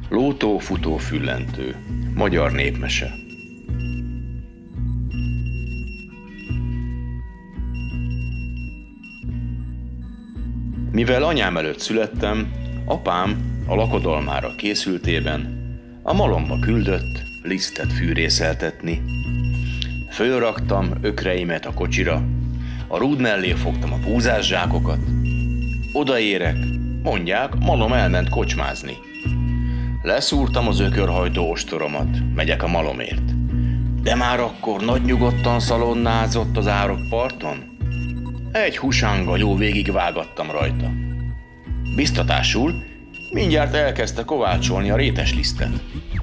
Lótó, futó, füllentő. Magyar népmese. Mivel anyám előtt születtem, apám a lakodalmára készültében a malomba küldött lisztet fűrészeltetni. Fölraktam ökreimet a kocsira, a rúd mellé fogtam a búzás zsákokat. Odaérek, mondják, malom elment kocsmázni. Leszúrtam az ökörhajtó ostoromat, megyek a malomért. De már akkor nagy nyugodtan szalonnázott az árokparton. Egy husánga jó végigvágattam rajta. Biztatásul mindjárt elkezdte kovácsolni a rétes lisztet.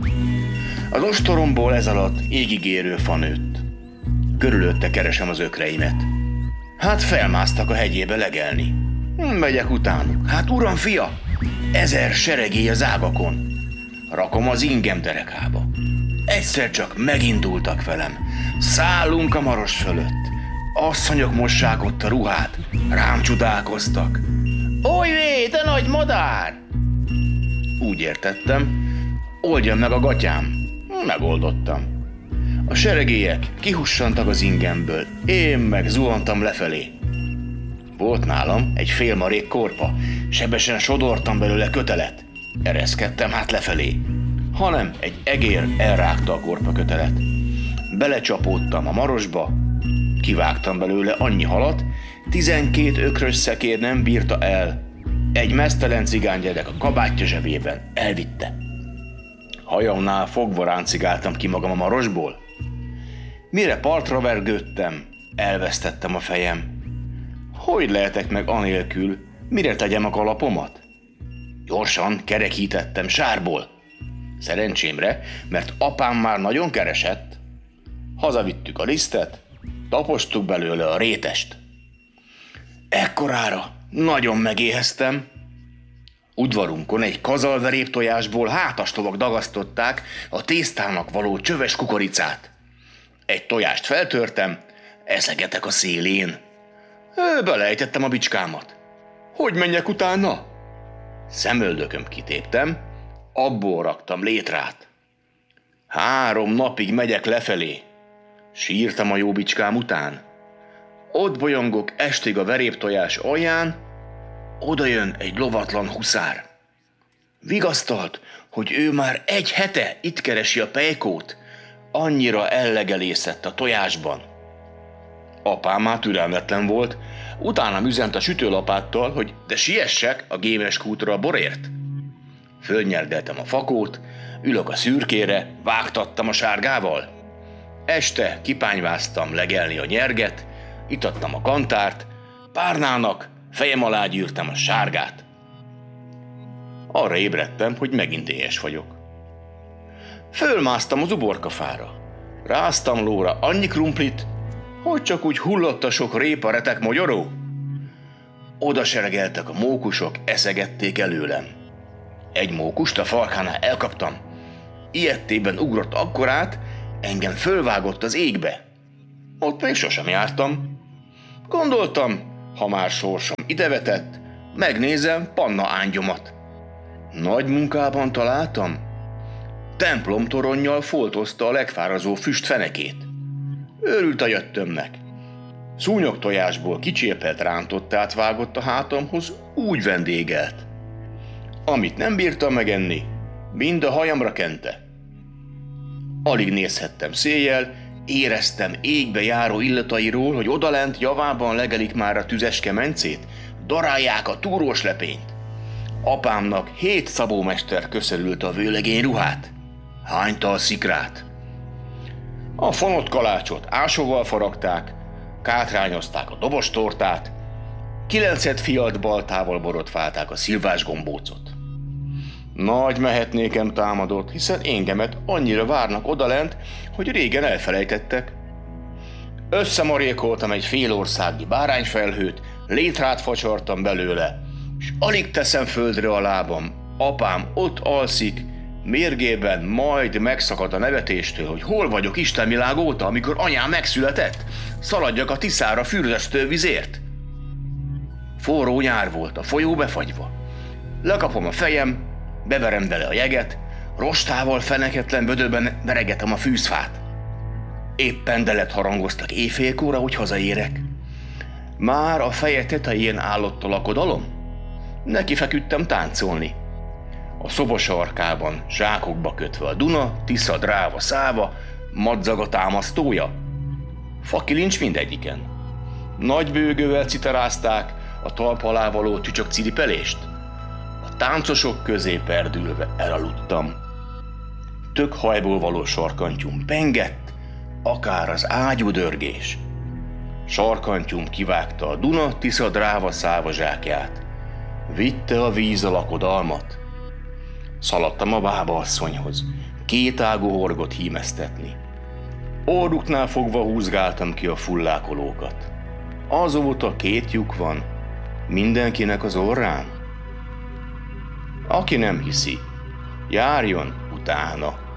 Az ostoromból ez alatt égigérő fa nőtt. Körülötte keresem az ökreimet. Hát felmásztak a hegyébe legelni. Megyek utánuk. Hát uram, fia, 1000 seregély az ágakon. Rakom az ingem derekába. Egyszer csak megindultak velem. Szállunk a maros fölött. Asszonyok mossák ott a ruhát. Rám csodálkoztak. Ojjé, te nagy madár! Úgy értettem, oldjam meg a gatyám. Megoldottam. A seregélyek kihussantak az ingemből, én meg zuhantam lefelé. Volt nálam egy félmarék korpa, sebesen sodortam belőle kötelet. Ereszkedtem hát lefelé, hanem egy egér elrágta a korpa kötelet. Belecsapódtam a marosba, kivágtam belőle annyi halat, 12 ökrös szekér nem bírta el. Egy meztelen cigánygyerek a kabátja zsebében elvitte. Hajamnál fogva ráncigáltam ki magam a marosból. Mire partra vergődtem, elvesztettem a fejem. Hogy lehetek meg anélkül, mire tegyem a kalapomat? Gyorsan kerekítettem sárból. Szerencsémre, mert apám már nagyon keresett. Hazavittük a lisztet, tapostuk belőle a rétest. Ekkorára nagyon megéheztem. Udvarunkon egy kazalverép tojásból hátaslovak dagasztották a tésztának való csöves kukoricát. Egy tojást feltörtem, eszegetek a szélén. Belejtettem a bicskámat. Hogy menjek utána? Szemöldököm kitéptem, abból raktam létrát. 3 napig megyek lefelé. Sírtam a jó bicskám után. Ott bolyongok estig a veréptojás alján, oda jön egy lovatlan huszár. Vigasztalt, hogy ő már 1 hete itt keresi a pejkót, annyira ellegelészett a tojásban. Apám már türelmetlen volt, utána üzent a sütőlapáttal, hogy de siessek a gémes kútra a borért. Fölnyerdeltem a fakót, ülök a szürkére, vágtattam a sárgával. Este kipányváztam legelni a nyerget, itattam a kantárt, párnának fejem alá gyűrtem a sárgát. Arra ébredtem, hogy megint éhes vagyok. Fölmásztam az uborkafára. Ráztam lóra annyi krumplit, hogy csak úgy hullott a sok répa retek mogyoró. Oda seregeltek a mókusok, eszegették előlem. Egy mókust a farkánál elkaptam. Ijedtében ugrott akkorát, engem fölvágott az égbe. Ott még sosem jártam. Gondoltam, ha már sorsom idevetett, megnézem Panna ángyomat. Nagy munkában találtam. Templomtoronnyal foltozta a legfárazó füst fenekét. Örült a jöttömnek. Szúnyogtojásból kicsépelt rántottát vágott a hátamhoz, úgy vendégelt. Amit nem bírtam megenni, mind a hajamra kente. Alig nézhettem széjjel, éreztem égbe járó illatairól, hogy odalent javában legelik már a tüzes kemencét, darálják a túrós lepényt. Apámnak 7 szabómester köszörült a vőlegény ruhát, hányta a szikrát. A fonott kalácsot ásóval faragták, kátrányozták a dobostortát, 9 fialt baltával borotválták a szilvás gombócot. Nagy mehetnékem támadott, hiszen engemet annyira várnak odalent, hogy régen elfelejtettek. Összemarékoltam egy félországi bárányfelhőt, létrát facsartam belőle, és alig teszem földre a lábam. Apám ott alszik, mérgében majd megszakad a nevetéstől, hogy hol vagyok istenvilág óta, amikor anyám megszületett. Szaladjak a Tiszára fürdesztő vizért. Forró nyár volt, a folyó befagyva. Lekapom a fejem, beverem bele a jeget, Rostával feneketlen vödörben veregetem a fűzfát. Éppen delet harangoztak éjfélkóra, hogy hazaérek. Már a feje tetején állott a lakodalom. Neki feküdtem táncolni. A szoba sarkában, zsákokba kötve a Duna, Tisza, Dráva, Száva, madzag a támasztója. Fakilincs mindegyiken. Nagy bőgővel citerázták a talp alá való tücsök ciripelést. A táncosok közé perdülve elaludtam. Tök hajból való sarkantyúm pengett, akár az ágyú dörgés. Sarkantyúm kivágta a Duna, Tisza, Dráva, Száva zsákját. Vitte a víz a lakodalmat. Szaladtam a bábaasszonyhoz, kétágú horgot hímeztetni. Orruknál fogva húzgáltam ki a fullákolókat. Azóta 2 lyuk van, mindenkinek az orrán. Aki nem hiszi, járjon utána.